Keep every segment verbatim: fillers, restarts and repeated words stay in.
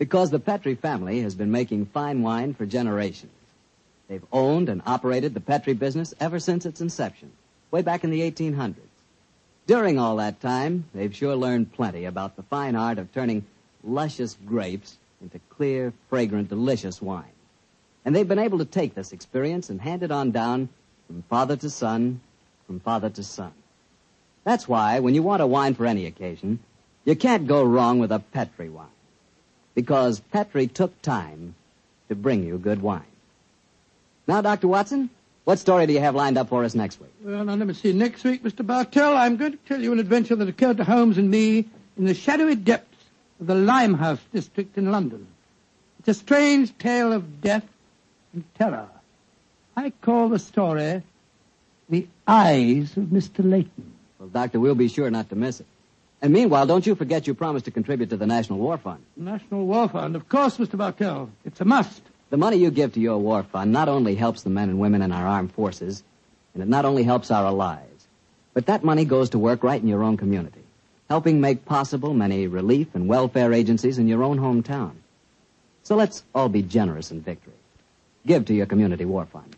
Because the Petri family has been making fine wine for generations. They've owned and operated the Petri business ever since its inception, way back in the eighteen hundreds. During all that time, they've sure learned plenty about the fine art of turning luscious grapes into clear, fragrant, delicious wine. And they've been able to take this experience and hand it on down from father to son, from father to son. That's why, when you want a wine for any occasion, you can't go wrong with a Petri wine. Because Petri took time to bring you good wine. Now, Doctor Watson, what story do you have lined up for us next week? Well, now, let me see. Next week, Mister Bartell, I'm going to tell you an adventure that occurred to Holmes and me in the shadowy depths of the Limehouse district in London. It's a strange tale of death and terror. I call the story The Eyes of Mister Layton. Well, Doctor, we'll be sure not to miss it. And meanwhile, don't you forget you promised to contribute to the National War Fund. National War Fund, of course, Mister Bartell. It's a must. The money you give to your war fund not only helps the men and women in our armed forces, and it not only helps our allies, but that money goes to work right in your own community, helping make possible many relief and welfare agencies in your own hometown. So let's all be generous in victory. Give to your community war fund.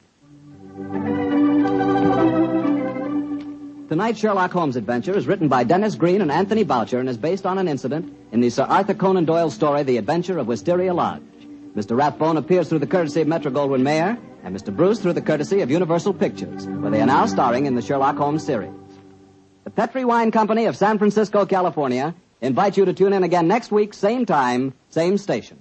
Tonight's Sherlock Holmes adventure is written by Dennis Green and Anthony Boucher and is based on an incident in the Sir Arthur Conan Doyle story, The Adventure of Wisteria Lodge. Mister Rathbone appears through the courtesy of Metro-Goldwyn-Mayer, and Mister Bruce through the courtesy of Universal Pictures, where they are now starring in the Sherlock Holmes series. The Petri Wine Company of San Francisco, California, invites you to tune in again next week, same time, same station.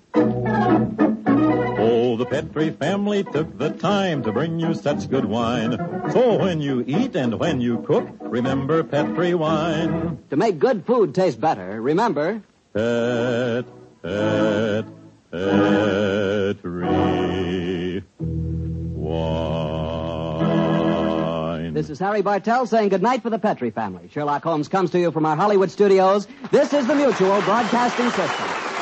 Oh, the Petri family took the time to bring you such good wine. So when you eat and when you cook, remember Petri wine. To make good food taste better, remember... Pet, pet, Petri wine. This is Harry Bartell saying goodnight for the Petri family. Sherlock Holmes comes to you from our Hollywood studios. This is the Mutual Broadcasting System.